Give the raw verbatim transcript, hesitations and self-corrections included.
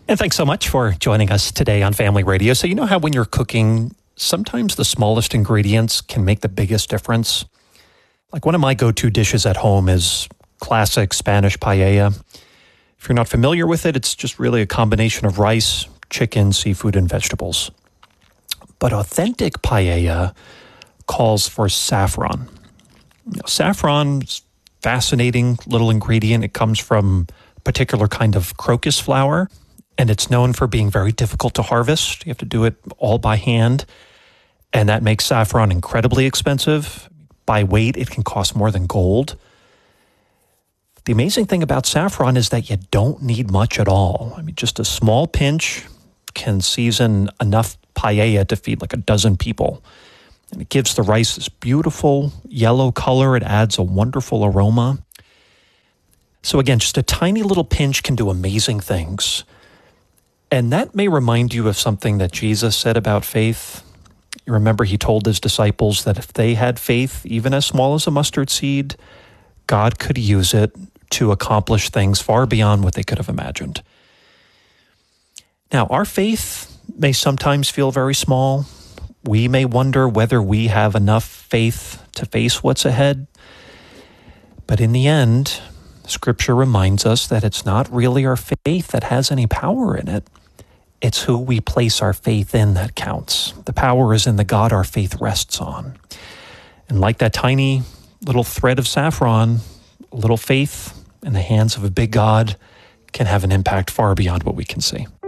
And thanks so much for joining us today on Family Radio. So you know how when you're cooking, sometimes the smallest ingredients can make the biggest difference? Like one of my go-to dishes at home is classic Spanish paella. If you're not familiar with it, it's just really a combination of rice, chicken, seafood, and vegetables. But authentic paella calls for saffron. You know, saffron's a fascinating little ingredient. It comes from a particular kind of crocus flower, and it's known for being very difficult to harvest. You have to do it all by hand, and that makes saffron incredibly expensive. By weight, it can cost more than gold. The amazing thing about saffron is that you don't need much at all. I mean, just a small pinch can season enough paella to feed like a dozen people. And it gives the rice this beautiful yellow color. It adds a wonderful aroma. So again, just a tiny little pinch can do amazing things. And that may remind you of something that Jesus said about faith. You remember he told his disciples that if they had faith, even as small as a mustard seed, God could use it to accomplish things far beyond what they could have imagined. Now, our faith may sometimes feel very small. We may wonder whether we have enough faith to face what's ahead. But in the end, Scripture reminds us that it's not really our faith that has any power in it. It's who we place our faith in that counts. The power is in the God our faith rests on. And like that tiny little thread of saffron, a little faith in the hands of a big God can have an impact far beyond what we can see.